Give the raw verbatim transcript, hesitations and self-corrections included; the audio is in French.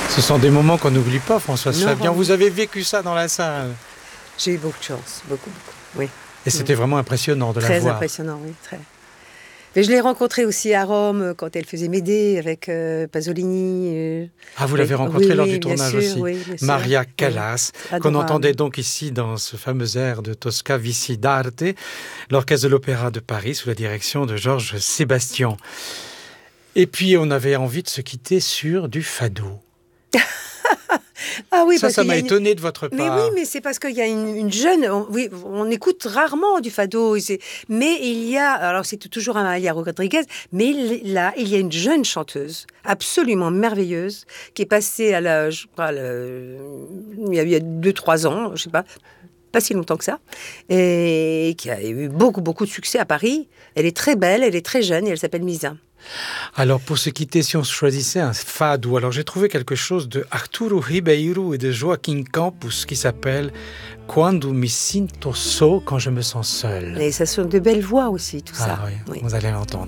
Ce sont des moments qu'on n'oublie pas, Françoise Non. Fabian. Vous avez vécu ça dans la salle. J'ai eu beaucoup de chance, beaucoup, beaucoup, oui. Et c'était vraiment impressionnant de la Très voir. impressionnant, oui, très. Mais je l'ai rencontrée aussi à Rome quand elle faisait Médée avec euh, Pasolini. Euh, Ah, vous l'avez avec... rencontrée oui, lors oui, du bien tournage sûr, aussi. oui, bien sûr. Maria Callas, Oui. qu'on Adorable. entendait donc ici dans ce fameux air de Tosca Vici d'Arte, l'orchestre de l'Opéra de Paris sous la direction de Georges Sébastien. Et puis on avait envie de se quitter sur du fado. Ah oui, ça, parce ça qu'il y m'a a une- étonné de votre part. Mais oui, mais c'est parce qu'il y a une, une jeune. On, oui, on écoute rarement du fado, et c'est- mais il y a. Alors c'est toujours Amalia Rodriguez, mais il- là, il y a une jeune chanteuse absolument merveilleuse qui est passée à la. Je crois, le- il y a, il y a deux, trois ans, je sais pas. Pas si longtemps que ça, et qui a eu beaucoup, beaucoup de succès à Paris. Elle est très belle, elle est très jeune, et elle s'appelle Misa. Alors, pour se quitter, si on choisissait un fado, alors j'ai trouvé quelque chose de Arturo Ribeiro et de Joaquim Campos qui s'appelle Quando mi sinto so, quand je me sens seul. Et ça sont de belles voix aussi, tout Ah ça. oui, Oui. vous allez l'entendre.